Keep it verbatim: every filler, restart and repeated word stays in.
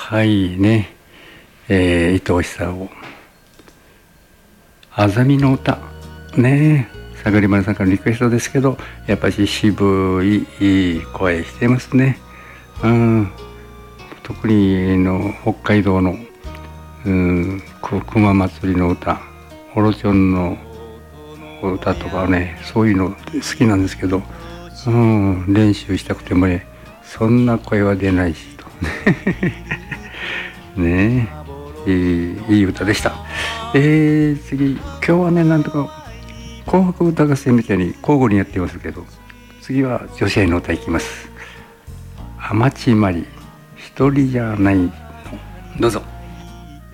はいね、えー、伊藤久夫、あざみの歌ね、さぐりまるさんからリクエストですけど、やっぱり渋いいい声してますね。うん、特にの北海道の、うん、く熊祭りの歌、オロチョンの歌とかね、そういうの好きなんですけど、うん、練習したくてもね、そんな声は出ないしとねえ、いい、いい歌でした。えー、次、今日はね、なんとか紅白歌合戦みたいに交互にやってますけど、次は女性の歌いきます。天地まり、一人じゃないの、どうぞ。